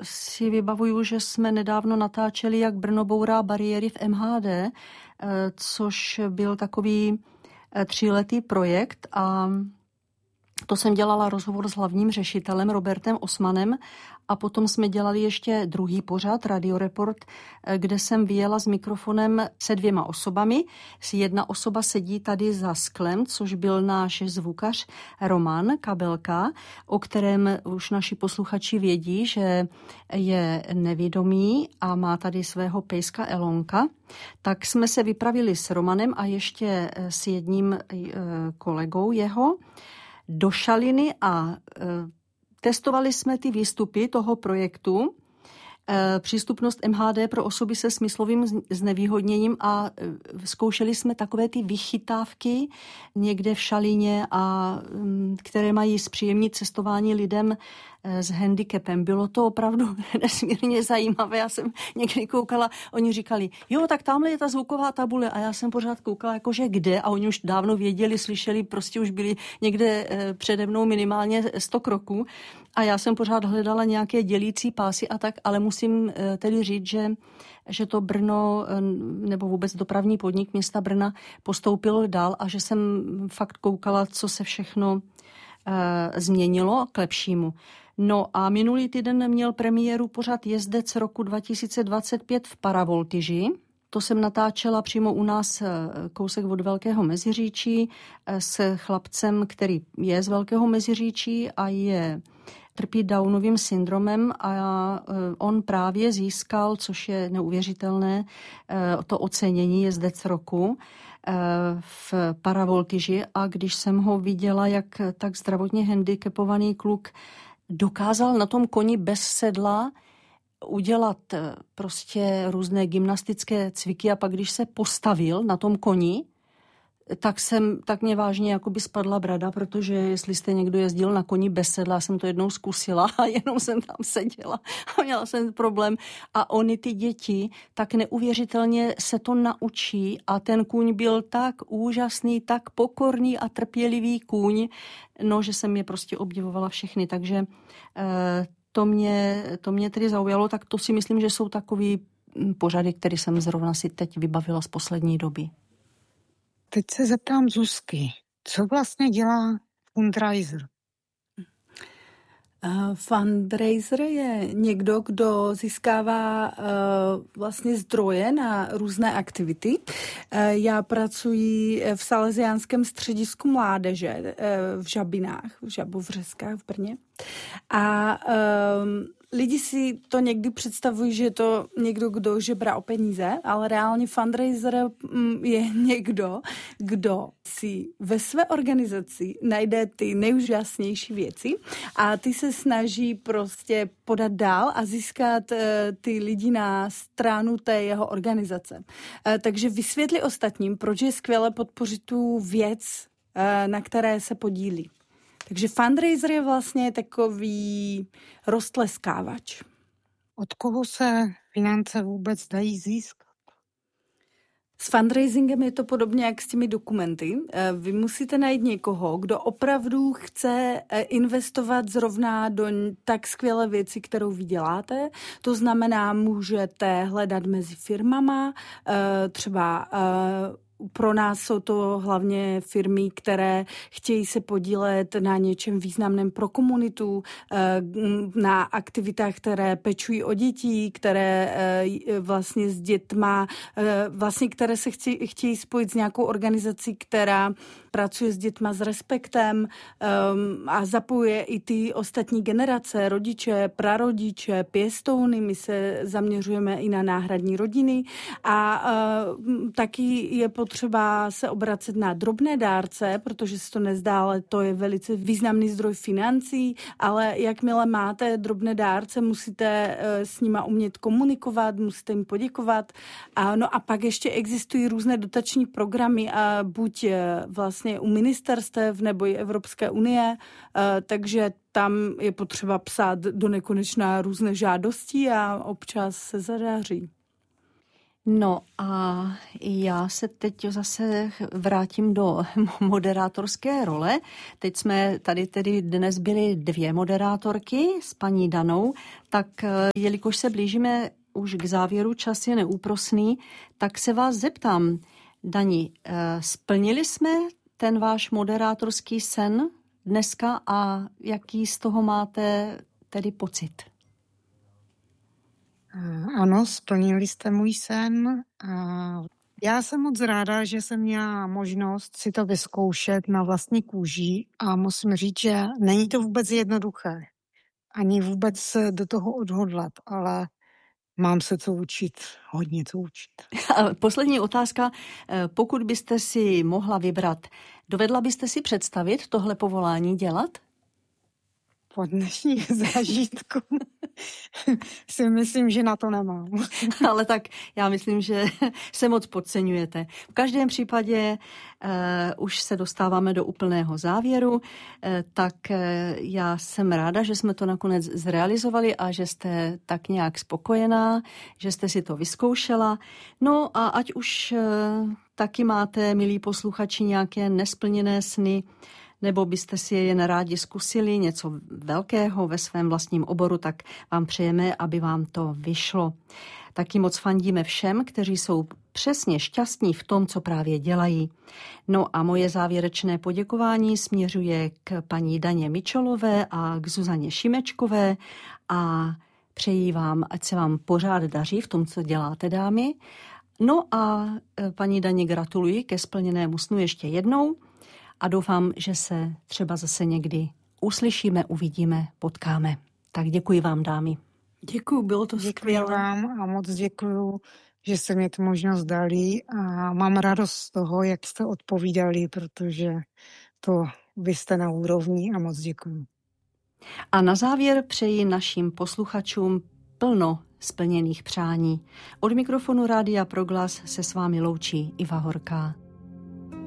si vybavuju, že jsme nedávno natáčeli, jak Brno bourá bariéry v MHD, což byl takový 3letý projekt a to jsem dělala rozhovor s hlavním řešitelem Robertem Osmanem a potom jsme dělali ještě druhý pořad, Radioreport, kde jsem vyjela s mikrofonem se 2 osobami. Jedna osoba sedí tady za sklem, což byl náš zvukař Roman Kabelka, o kterém už naši posluchači vědí, že je nevědomý a má tady svého pejska Elonka. Tak jsme se vypravili s Romanem a ještě s jedním kolegou jeho do Šaliny a testovali jsme ty výstupy toho projektu, přístupnost MHD pro osoby se smyslovým znevýhodněním a zkoušeli jsme takové ty vychytávky někde v Šalině, a které mají zpříjemnit cestování lidem s handicapem. Bylo to opravdu nesmírně zajímavé. Já jsem někdy koukala, oni říkali, jo, tak tamhle je ta zvuková tabule a já jsem pořád koukala, jakože kde, a oni už dávno věděli, slyšeli, prostě už byli někde přede mnou minimálně 100 kroků a já jsem pořád hledala nějaké dělící pásy a tak, ale musím tedy říct, že to Brno nebo vůbec dopravní podnik města Brna postoupilo dál a že jsem fakt koukala, co se všechno změnilo k lepšímu. No a minulý týden měl premiéru pořad Jezdec roku 2025 v Paravoltyži. To jsem natáčela přímo u nás kousek od Velkého Meziříčí s chlapcem, který je z Velkého Meziříčí a trpí Downovým syndromem a on právě získal, což je neuvěřitelné, to ocenění Jezdec roku v Paravoltyži, a když jsem ho viděla, jak tak zdravotně handicapovaný kluk dokázal na tom koni bez sedla udělat prostě různé gymnastické cviky a pak když se postavil na tom koni, tak mě vážně jakoby spadla brada, protože jestli jste někdo jezdil na koni bez sedla, jsem to jednou zkusila a jenom jsem tam seděla a měla jsem problém. A oni, ty děti, tak neuvěřitelně se to naučí a ten kůň byl tak úžasný, tak pokorný a trpělivý kůň, no, že jsem je prostě obdivovala všechny, takže to mě tedy zaujalo, tak to si myslím, že jsou takový pořady, které jsem zrovna si teď vybavila z poslední doby. Teď se zeptám Zuzky, co vlastně dělá fundraiser? Fundraiser je někdo, kdo získává vlastně zdroje na různé aktivity. Já pracuji v Salesiánském středisku mládeže v Žabinách, v Žabovřeskách v Brně. A lidi si to někdy představují, že je to někdo, kdo žebrá o peníze, ale reálně fundraiser je někdo, kdo si ve své organizaci najde ty nejúžasnější věci a ty se snaží prostě podat dál a získat ty lidi na stranu té jeho organizace. Takže vysvětli ostatním, proč je skvěle podpořit tu věc, na které se podílí. Takže fundraiser je vlastně takový roztleskávač. Od koho se finance vůbec dají získat? S fundraisingem je to podobně jak s těmi dokumenty. Vy musíte najít někoho, kdo opravdu chce investovat zrovna do tak skvělé věci, kterou vy děláte. To znamená, můžete hledat mezi firmama, třeba pro nás jsou to hlavně firmy, které chtějí se podílet na něčem významném pro komunitu, na aktivitách, které pečují o děti, které vlastně s dětma, vlastně které se chtějí spojit s nějakou organizací, která pracuje s dětma s respektem a zapojuje i ty ostatní generace, rodiče, prarodiče, pěstouny. My se zaměřujeme i na náhradní rodiny a taky je potřeba se obracet na drobné dárce, protože se to nezdá, ale to je velice významný zdroj financí, ale jakmile máte drobné dárce, musíte s nima umět komunikovat, musíte jim poděkovat. No a pak ještě existují různé dotační programy, buď vlastně u ministerstev nebo i Evropské unie, takže tam je potřeba psát do nekonečna různé žádosti a občas se zadaří. No a já se teď zase vrátím do moderátorské role. Teď jsme tady tedy dnes byly 2 moderátorky s paní Danou, tak jelikož se blížíme už k závěru, čas je neúprosný, tak se vás zeptám, Dani, splnili jsme ten váš moderátorský sen dneska a jaký z toho máte tedy pocit? Ano, splnili jste můj sen. Já jsem moc ráda, že jsem měla možnost si to vyzkoušet na vlastní kůži a musím říct, že není to vůbec jednoduché. Ani vůbec se do toho odhodlat, ale mám se co učit, hodně co učit. A poslední otázka. Pokud byste si mohla vybrat, dovedla byste si představit tohle povolání dělat? Po dnešní zážitku si myslím, že na to nemám. Ale tak já myslím, že se moc podceňujete. V každém případě už se dostáváme do úplného závěru, tak já jsem ráda, že jsme to nakonec zrealizovali a že jste tak nějak spokojená, že jste si to vyzkoušela. No a ať už taky máte, milí posluchači, nějaké nesplněné sny, nebo byste si je jen rádi zkusili něco velkého ve svém vlastním oboru, tak vám přejeme, aby vám to vyšlo. Taky moc fandíme všem, kteří jsou přesně šťastní v tom, co právě dělají. No a moje závěrečné poděkování směřuje k paní Daně Mičolové a k Zuzaně Šimečkové a přeji vám, ať se vám pořád daří v tom, co děláte, dámy. No a paní Daně gratuluji ke splněnému snu ještě jednou. A doufám, že se třeba zase někdy uslyšíme, uvidíme, potkáme. Tak děkuji vám, dámy. Děkuji, bylo to skvělé. Děkuji vám a moc děkuji, že jste mi tu možnost dali a mám radost z toho, jak jste odpovídali, protože to vy jste na úrovni a moc děkuji. A na závěr přeji našim posluchačům plno splněných přání. Od mikrofonu Rádia Proglas se s vámi loučí Iva Horká.